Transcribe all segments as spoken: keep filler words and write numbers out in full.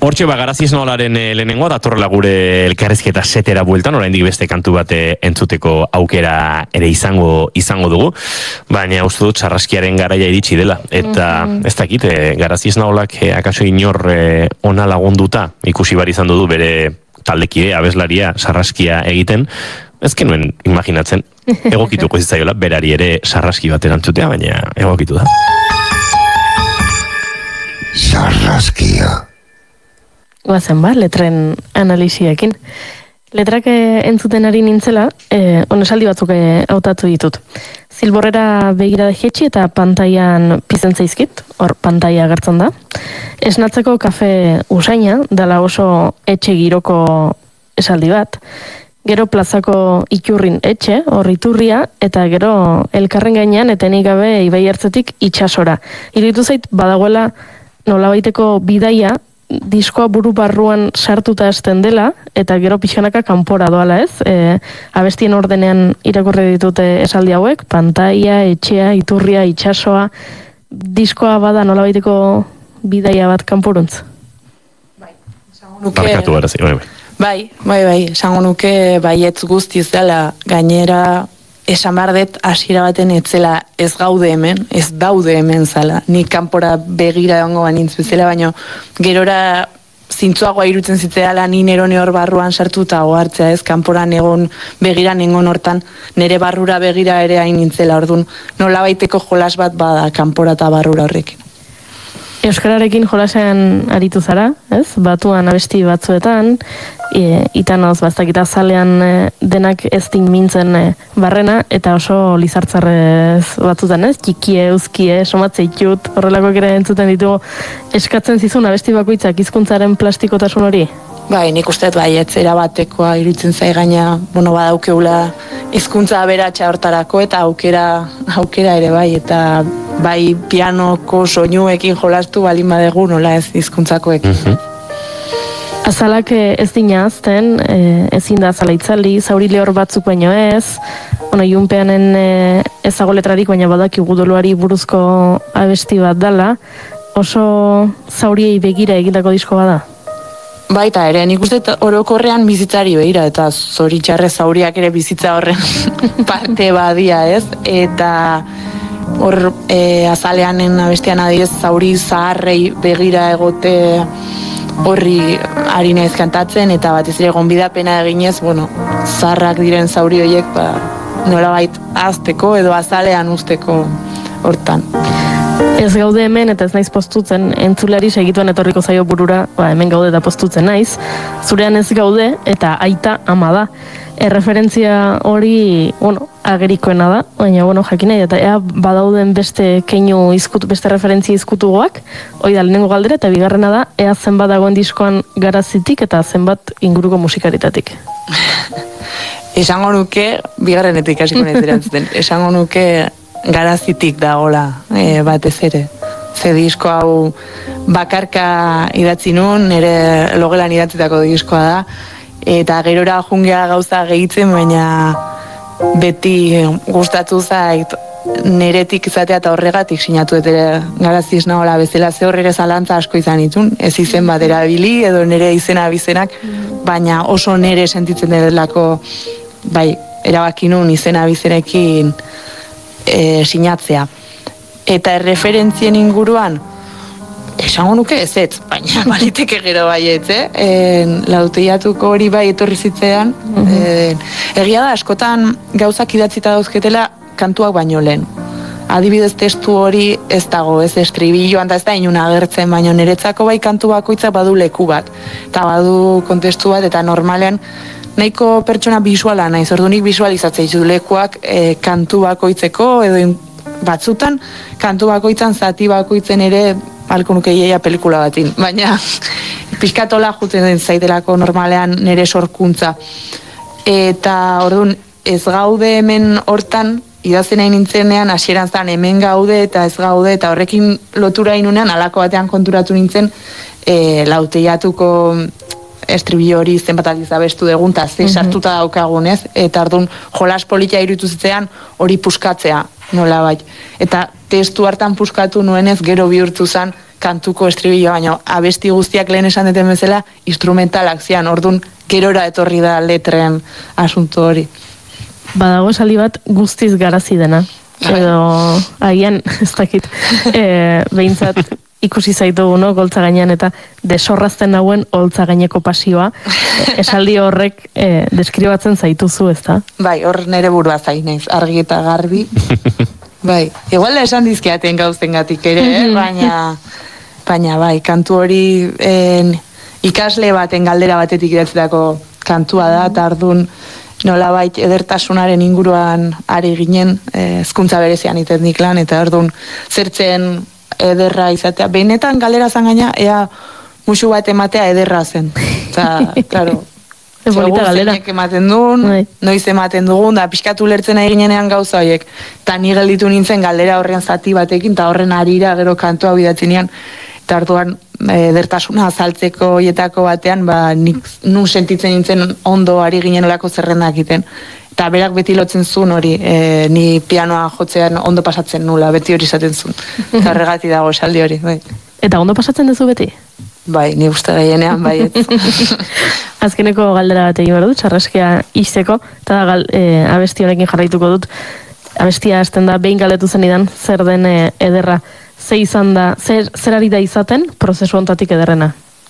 Hortxe ba, Garazi Esnaolaren lehenengoa, datorrela gure elkarrizketa setera bueltan, oraindik beste kantu bat entzuteko aukera ere izango izango dugu, baina uste dut sarraskiaren garaia iritsi dela, eta mm-hmm. ez dakit, Garazi Esnaolak akaso inor ona lagunduta ikusi bar izan du bere taldekide, abeslaria, sarraskia egiten, ez genuen imaginatzen, egokituko zitzaiola, berari ere sarraski bat erantzutea, baina egokitu da. Sarraskia. Guazen ba, letren analisiekin. Letrak entzuten ari nintzela, eh, onesaldi batzuk hautatu ditut. Zilborrera begira jetxi eta pantaian pizen zaizkit, hor pantaia agertzen da. Esnatzeko kafe usaina, dala oso etxe giroko esaldi bat. Gero plazako iturrin etxe, hor iturria, eta gero elkarren gainean etenik gabe ibai ertzetik itxasora. Iritu zait, badagoela nolabaiteko bidaia, diskoa buru barruan sartuta hasten dela, eta gero pixkanaka kanpora doala ez. E, abestien ordenean irakurri ditute esaldi hauek, pantaia, etxea, iturria, itxasoa, diskoa bada nolabaiteko bidaia bat kanporuntz. Bai, esango nuke... Barkatu gara zi, bai, bai. Bai, bai, bai, esango nuke baietz guztiz dela, gainera esan behar dut hasiera baten etzela ez gaude hemen, ez daude hemen zala. Ni kanpora begira egongo banintz bezala, baina gerora zintzuagoa irutzen zitzeala ni nerone hor barruan sartu eta ohartzea ez, kanporan egon begira nengon hortan, nere barrura begira ere hain nintzela, orduan nolabaiteko jolas bat bada kanpora eta barrura horrekin. Euskararekin jolasean aritu zara, ez? Batuan abesti batzuetan, e, itanoz bastakita zalean e, denak ez din mintzen e, barrena, eta oso lizartzarrez batzutan, ez? Txikie, euskie, somatze itut, horrelakoak ere entzuten ditugu. Eskatzen zizun abesti bakoitzak hizkuntzaren plastikotasun hori? Bai, nik usteet bai, etzera batekoa iruditzen zai gaina, bueno, badaukeula hizkuntza aberatsa hortarako eta aukera aukera ere bai, eta bai pianoko soinuekin jolastu balin badegu nola ez hizkuntzakoekin. Mm-hmm. Azalak ez dina azten, e, ezin da azala itzali, zauri lehor batzuk baino ez, bueno, junpeanen e, ezago letrarik, baina badakigu doluari buruzko abesti bat dala, oso zauriei begira egindako disko bada. Baita ere, nik uste orokorrean bizitzari behira, eta zoritxarre zauriak ere bizitza horren parte badia, ez? Eta hor e, azaleanen abestian adidez zauri zaharrei begira egote horri ari naiz kantatzen, eta batez ere gonbidapena eginez, bueno, zaharrak diren zauri horiek, ba, nolabait azteko edo azalean usteko hortan. Ez gaude hemen eta ez naiz postutzen, entzulari segituan etorriko zaio burura, ba, hemen gaude eta postutzen naiz, zurean ez gaude eta aita ama da. Erreferentzia hori, bueno, agerikoena da, baina, bueno, jakinei, eta ea badauden beste keinu izkutu, beste referentzia izkutugoak, hori da, lehenengo galdera, eta bigarrena da, ea zenbat dagoen diskoan Garazitik eta zenbat inguruko musikaritatik. Esango nuke, bigarrenetik hasiko naiz erantzuten, esango nuke Garazitik dagola e, batez ere. Ze disko hau bakarka idatzi nun, nire logelan idatzitako diskoa da, eta gerora jungea gauza gehitzen, baina beti gustatu zait neretik izatea eta horregatik sinatu ere Garazi Esnaola bezala, ze horrere zalantza asko izan ditun, ez izen bat erabili edo nire izena bizenak, baina oso nere sentitzen delako, bai, erabaki nun izena bizenekin E, sinatzea. Eta erreferentzien inguruan esango nuke ez ez, baina baliteke gero baietz, eh? E, lauteiatuko hori bai etorri zitzean. Mm-hmm. e, egia da, askotan gauzak idatzita dauzketela kantuak baino lehen. Adibidez testu hori ez dago, ez estribilloan da ez da inun agertzen, baina niretzako bai kantu bakoitza badu leku bat, eta badu kontestu bat, eta normalean nahiko pertsona bisuala naiz, ordunik bisualizatzea izu lekuak e, kantu bakoitzeko, edo in, batzutan kantu bakoitzan zati bakoitzen ere halko nuke iaia pelikula batin, baina pixkatola juten den zaitelako normalean nire sorkuntza. Eta orduan ez gaude hemen hortan, idazten nahi nintzenean, hasieran zan hemen gaude eta ez gaude, eta horrekin lotura inunean, alako batean konturatu nintzen, e, lauteiatuko estribillo hori zenbat aldiz abestu degun, eta ze sartuta daukagun, ez? Eta orduan jolas politia iruditu zitzean hori puskatzea, nola bai. Eta testu hartan puskatu nuenez gero bihurtu zen kantuko estribillo, baina abesti guztiak lehen esan deten bezala, instrumentalak zian, orduan gerora etorri da letren asunto hori. Badago esaldi bat guztiz garazi dena. Edo, agian, ez dakit, e, behintzat ikusi zaitugu, no, goltza gainean, eta desorrazten nauen holtza gaineko pasioa, esaldi horrek e, deskribatzen zaituzu, ez da? Bai, hor nere burua zainez, argi eta garbi. Bai, igual da esan dizkiaten gauzengatik ere, eh? baina, baina bai, kantu hori en, ikasle baten galdera batetik idatzetako kantua da, eta ardun nolabait edertasunaren inguruan ari ginen, hezkuntza e, berezian itenik lan, eta ardun zertzen ederra izatea. Benetan galera zan gaina, ea musu bat ematea ederra zen. Eta, klaro, segur zeinek ematen duen, noiz ematen dugun, da pixkatu lertzen ari ginenean gauza horiek. Eta ni gelditu nintzen galdera horren zati batekin, eta horren arira gero kantua bidatzen nian, eta orduan edertasuna azaltzeko hietako batean, ba, nik nun sentitzen nintzen ondo ari ginen olako zerrendak egiten. Eta berak beti lotzen zuen hori, e, ni pianoa jotzean ondo pasatzen nula, beti hori izaten zuen. Eta horregati dago esaldi hori. Bai. Eta ondo pasatzen duzu beti? Bai, ni uste gehienean bai. Azkeneko galdera bat egin behar dut, sarraskia izteko, eta gal, e, abesti honekin jarraituko dut. Abestia hasten da, behin galdetu zenidan, zer den e, ederra. Ze izan da, zer, zer ari da izaten prozesu ontatik ederrena?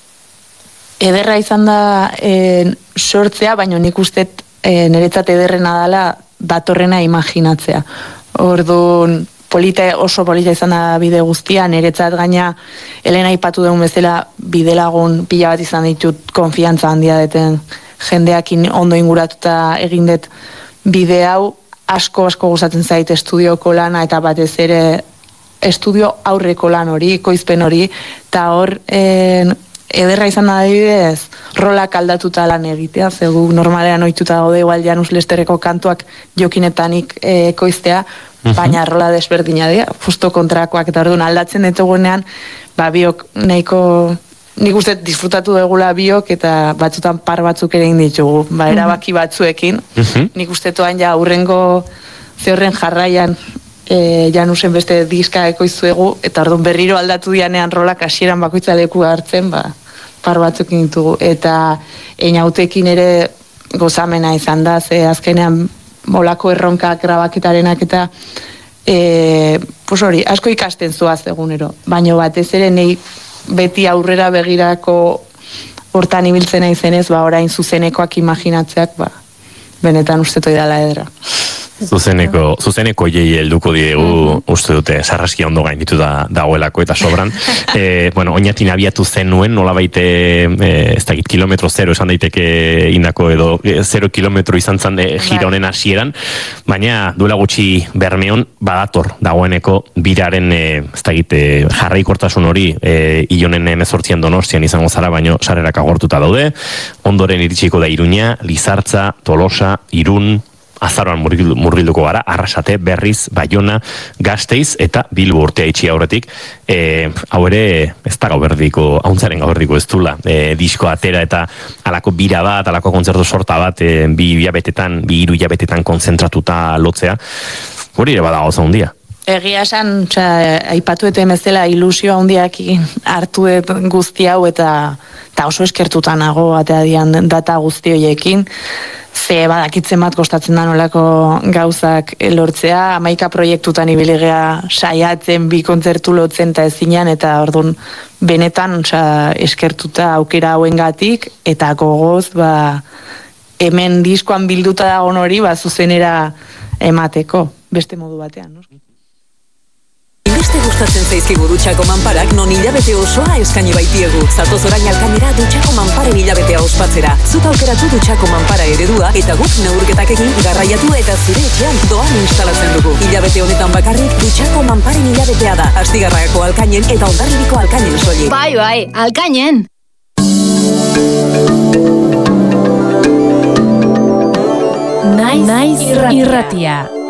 Ederra izan da e, sortzea, baina nik uste e, niretzat ederrena dela datorrena imaginatzea. Orduan, polita, oso polita izan da bide guztia, niretzat gaina Elena aipatu dugun bezala bidelagun pila bat izan ditut konfiantza handia deten jendeakin ondo inguratuta egin dut bide hau, asko asko gustatzen zait estudioko lana eta batez ere estudio aurreko lan hori, ekoizpen hori, eta hor en, ederra izan da adibidez, rolak aldatuta lan egitea, zegu normalean ohituta gaude igual Janus Lesterreko kantuak jokinetanik e, ekoiztea, baina rola desberdina dira, justo kontrakoak, eta orduan aldatzen ditugunean, ba biok nahiko, nik uste disfrutatu dugula biok, eta batzutan par batzuk ere egin ditugu, ba erabaki batzuekin, nik uste toan ja aurrengo ze horren jarraian, E, Janusen beste diska ekoizuegu, eta orduan berriro aldatu dianean rolak hasieran bakoitza leku hartzen, ba, par batzukin ditugu. Eta einautekin ere gozamena izan da, ze azkenean molako erronkak grabaketarenak eta e, pues hori, asko ikasten zuaz egunero. Baina batez ere nei beti aurrera begirako hortan ibiltzen naizenez, ba, orain zuzenekoak imaginatzeak, ba, benetan uste toi dela edera. Zuzeneko, zuzeneko jei helduko diegu, mm-hmm. uste dute, sarraskia ondo gainditu da dagoelako eta sobran. e, bueno, oinatin abiatu zen nuen, nola baite, e, ez dakit, kilometro zero esan daiteke indako edo e, zero kilometro izan zan e, gira honen hasieran, baina duela gutxi Bermeon badator dagoeneko biraren, e, ez dakit, e, jarraikortasun hori, e, ilonen emezortzian Donostian izango zara, baino sarrerak agortuta daude, ondoren iritsiko da Iruña, Lizartza, Tolosa, Irun, Azaroan murgilduko gara, Arrasate, Berriz, Baiona, Gasteiz eta Bilbo urtea itxi aurretik. E, hau ere, ez da gauberdiko, hauntzaren gauberdiko ez dula. E, disko atera eta alako bira bat, alako kontzertu sorta bat, e, bi hilabetetan, bi hiru hilabetetan konzentratuta lotzea. Hori ere badago oso handia. Egia esan, txa, aipatu eta emezela ilusio handiak hartu dut guzti hau eta, eta oso eskertuta nago atea dian data guzti horiekin. Ze badakitzen bat kostatzen da nolako gauzak lortzea, hamaika proiektutan ibiligea saiatzen bi kontzertu lotzen eta ezinean, eta orduan benetan oza, eskertuta aukera hauengatik eta gogoz ba, hemen diskoan bilduta dagoen hori ba, zuzenera emateko, beste modu batean. No? Beste gustatzen zaizkigu dutxako manparak non hilabete osoa eskaini baitiegu. Zatoz orain Alkainera dutxako manparen hilabetea ospatzera. Zuk aukeratu dutxako manpara eredua eta guk neurketak egin garraiatu eta zure etxean doan instalatzen dugu. Hilabete honetan bakarrik dutxako manparen hilabetea da. Astigarragako Alkainen eta Hondarribiko Alkainen soilik. Bai, bai, Alkainen! Naiz irratia.